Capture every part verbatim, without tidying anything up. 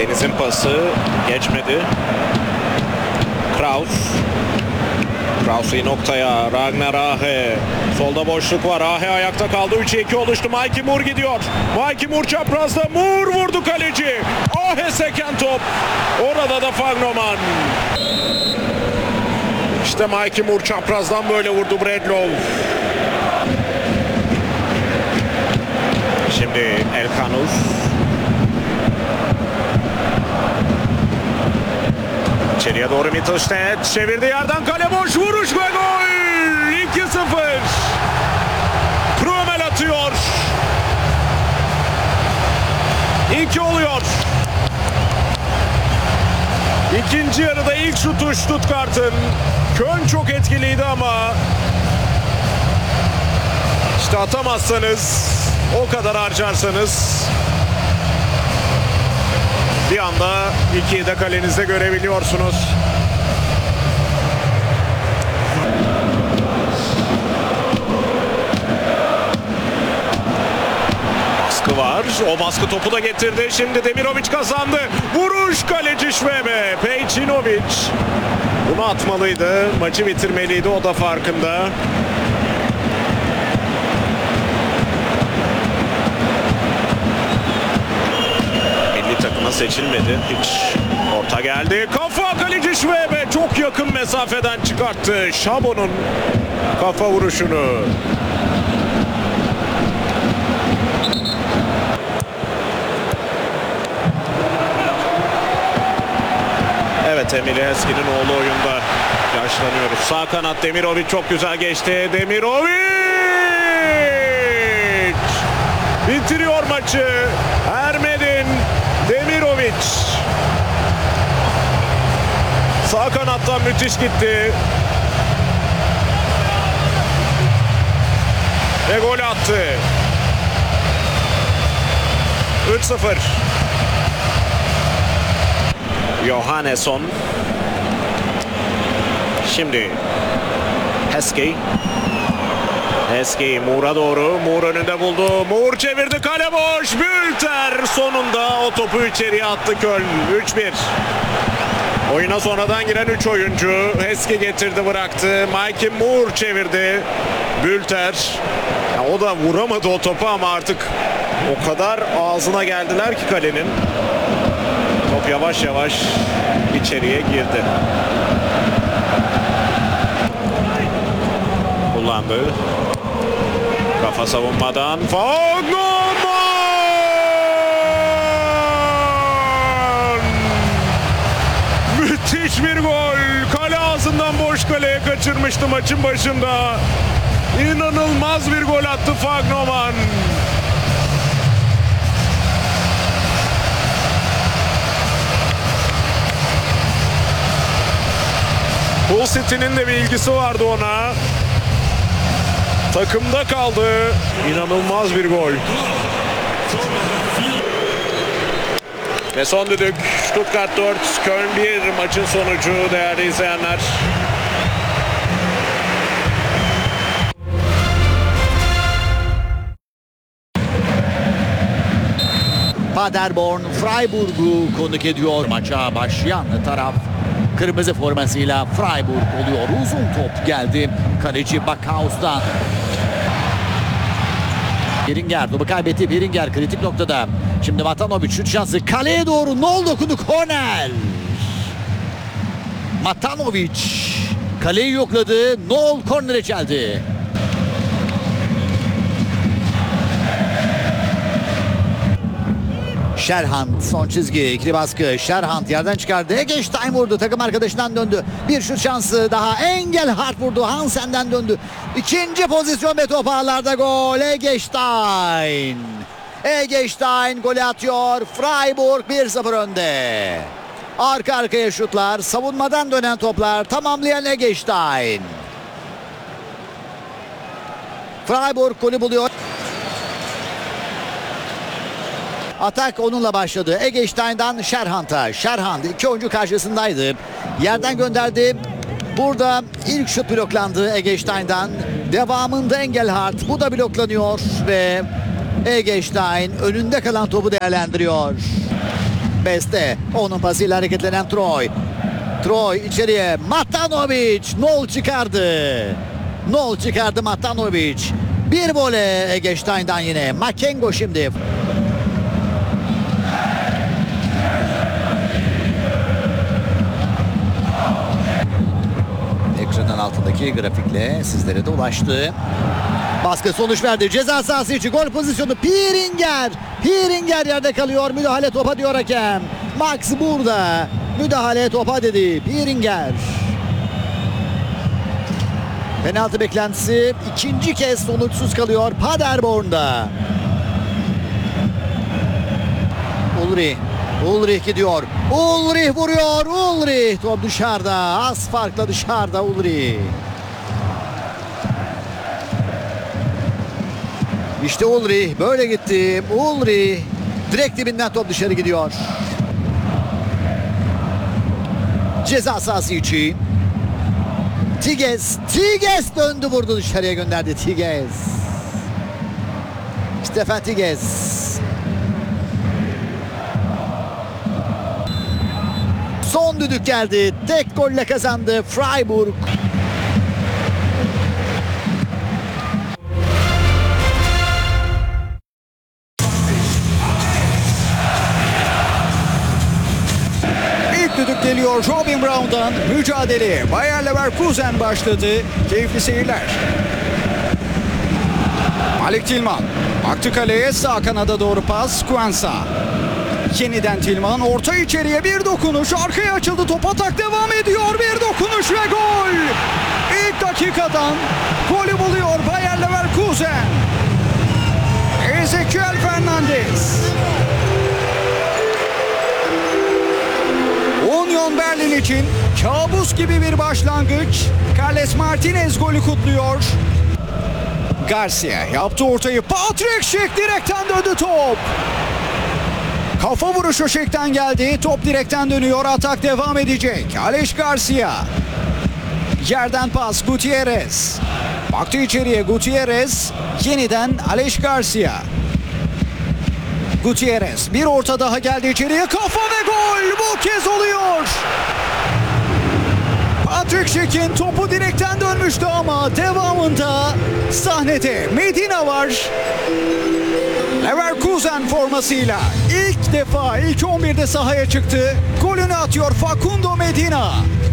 Deniz'in pası geçmedi. Kraus. Kraus'u noktaya. Ragnar Ahe. Solda boşluk var. Ahe ayakta kaldı. üçe iki oluştu. Mikey Moore gidiyor. Mikey Moore çaprazda. Moore vurdu kaleci. Ahe seken top. Orada da Fagnoman. İşte Mikey Moore çaprazdan böyle vurdu Bradlow. Şimdi Elkanus. İçeriye doğru Mittelstedt. Çevirdi yerden, kale boş, vuruş ve gol. iki sıfır. Prömel atıyor. iki oluyor. İkinci yarıda ilk şutu Stuttgart'ın. Köln çok etkiliydi ama işte atamazsanız, o kadar harcarsanız bir anda ikiyi de kalenizde görebiliyorsunuz. Baskı var. O baskı topu da getirdi. Şimdi Demirovic kazandı. Vuruş, kaleci Şvebe. Pejcinovic. Bunu atmalıydı. Maçı bitirmeliydi. O da farkında. Takıma seçilmedi. Hiç. Orta geldi. Kafa, kaleci Şvebe çok yakın mesafeden çıkarttı. Şabo'nun kafa vuruşunu. Evet, Emil Heskey'nin oğlu oyunda. Yaşlanıyoruz. Sağ kanat Demirovic çok güzel geçti. Demirovic bitiriyor maçı. Ermedin Demirovic sağ kanattan müthiş gitti ve gol attı. üç sıfır. Johannesson. Şimdi Heskey. Heskey Moore'a doğru. Moore önünde buldu. Moore çevirdi, kale boş. Bülter sonunda o topu içeriye attı Köln. üç bir. Oyuna sonradan giren üç oyuncu. Heskey getirdi, bıraktı. Mikey Moore çevirdi. Bülter. Ya o da vuramadı o topu ama artık o kadar ağzına geldiler ki kalenin. Top yavaş yavaş içeriye girdi. Kullandı. Kafa savunmadan Fagnoman! Müthiş bir gol. Kale ağzından boş kaleye kaçırmıştı maçın başında. İnanılmaz bir gol attı Fagnoman. Hull City'nin de bir ilgisi vardı ona. Takımda kaldı. İnanılmaz bir gol. Ve son düdük. Stuttgart dört, Köln bir maçın sonucu değerli izleyenler. Paderborn Freiburg'u konuk ediyor. Maça başlayan taraf kırmızı formasıyla Freiburg oluyor. Uzun top geldi kaleci Backhaus'tan. Beringer topu kaybetti. Beringer kritik noktada. Şimdi Matanovic şut şansı. Kaleye doğru Nol dokundu. Korner. Matanovic kaleyi yokladı. Nol kornere çeldi. Scherhand son çizgi, ikili baskı. Scherhand yerden çıkardı. Eggestein vurdu. Takım arkadaşından döndü. Bir şut şansı daha. Engelhardt vurdu. Hansen'den döndü. İkinci pozisyon ve top ağlarda gol. Eggestein. Eggestein golü atıyor. Freiburg bir sıfır önde. Arka arkaya şutlar. Savunmadan dönen toplar. Tamamlayan Eggestein. Freiburg golü buluyor. Atak onunla başladı. Eggestein'dan Scherhand'a. Scherhand iki oyuncu karşısındaydı. Yerden gönderdi. Burada ilk şut bloklandı Eggestein'dan. Devamında Engelhardt. Bu da bloklanıyor ve Eggestein önünde kalan topu değerlendiriyor. Beste. Onun pasıyla hareketlenen Troy. Troy içeriye. Matanovic. Nol çıkardı. Nol çıkardı Matanovic. Bir vole Eggestein'dan yine. Makengo şimdi. Ekranın altındaki grafikle sizlere de ulaştı. Baskı sonuç verdi. Ceza sahası içi gol pozisyonu. Piringer. Piringer yerde kalıyor. Müdahale topa diyor hakem. Max burada. Müdahale topa dedi. Piringer. Penaltı beklentisi ikinci kez sonuçsuz kalıyor Paderborn'da. Ulrich. Ulrich gidiyor. Ulrich vuruyor. Ulrich. Top dışarıda. Az farkla dışarıda Ulrich. İşte Ulrich böyle gitti. Ulrich direkt dibinden top dışarı gidiyor. Ceza sahası içi. Tigges. Tigges döndü vurdu dışarıya gönderdi Tigges. Stefan Tigges. Son düdük geldi. Tek golle kazandı Freiburg. İlk düdük geliyor Robin Brown'dan. Mücadele Bayer Leverkusen başladı. Keyifli seyirler. Malik Tilman. Baktı kaleye, sağ kanada doğru pas. Quensa. Yeniden Tilman. Orta içeriye bir dokunuş. Arkaya açıldı. Top atak devam ediyor. Bir dokunuş ve gol. İlk dakikadan golü buluyor Bayer Leverkusen. Ezequiel Fernandez. Union Berlin için kabus gibi bir başlangıç. Carles Martinez golü kutluyor. Garcia yaptı ortayı. Patrick Schick direkten döndü top. Kafa vuruşu Schick'ten geldi. Top direkten dönüyor. Atak devam edecek. Alex Garcia. Yerden pas Gutierrez. Baktı içeriye Gutierrez. Yeniden Alex Garcia. Gutierrez bir orta daha geldi içeriye. Kafa ve gol. Bu kez oluyor. Patrick Schick'in topu direkten dönmüştü ama devamında sahnede Medina var. Leverkusen formasıyla ilk defa ilk on birde sahaya çıktı. Golünü atıyor Facundo Medina.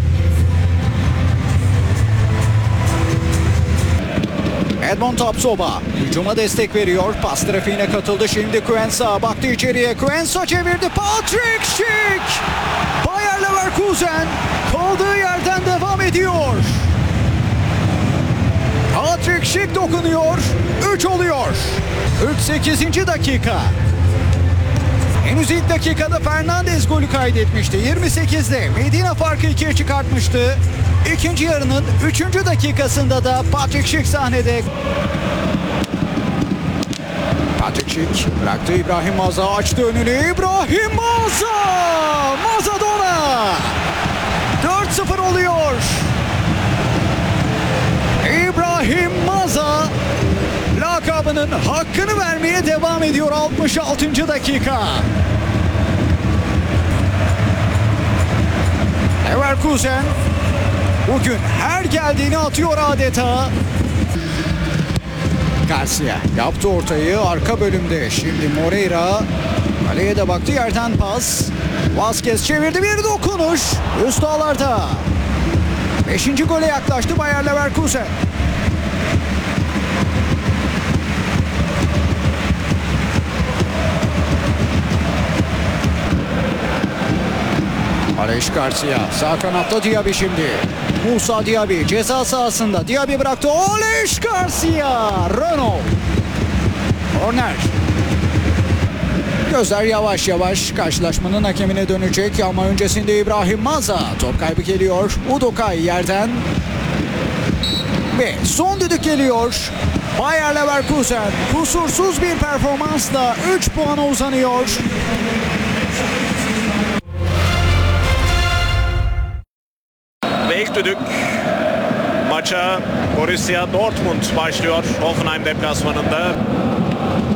Edmond Tapsoba hücuma destek veriyor. Pas trafiğine katıldı. Şimdi Quensa baktı içeriye. Quensa çevirdi. Patrick Schick. Bayer Leverkusen kaldığı yerden devam ediyor. Patrick Schick dokunuyor. üç oluyor. kırk sekizinci dakika. Henüz ilk dakikada Fernandez golü kaydetmişti. yirmi sekizde Medina farkı ikiye çıkartmıştı. İkinci yarının üçüncü dakikasında da Patrick Schick sahnede. Patrick Schick bıraktı, İbrahim Maza açtı önünü. İbrahim Maza! Mazadona! dört sıfır oluyor. İbrahim Maza lakabının hakkını vermeye devam ediyor altmış altıncı dakika. Leverkusen bugün her geldiğini atıyor adeta. Garcia yaptı ortayı arka bölümde. Şimdi Moreira kaleye de baktı, yerden pas. Vazquez çevirdi, bir dokunuş. Üst ağlarda. Beşinci gole yaklaştı Bayer Leverkusen. Alex Garcia sağ kanatta, Diaby şimdi. Musa Diaby ceza sahasında. Diaby bıraktı. Alex Garcia. Renault. Corner. Gözler yavaş yavaş karşılaşmanın hakemine dönecek ama öncesinde İbrahim Maza. Top kaybı geliyor. Udokay yerden. Ve son düdük geliyor. Bayer Leverkusen kusursuz bir performansla üç puana uzanıyor. Ve ilk düdük maça Borussia Dortmund başlıyor Hoffenheim deplasmanında.